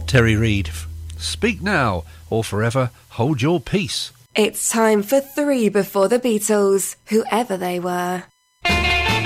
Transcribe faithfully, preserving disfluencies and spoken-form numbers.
Terry Reid. Speak now, or forever hold your peace. It's time for three before the Beatles, whoever they were.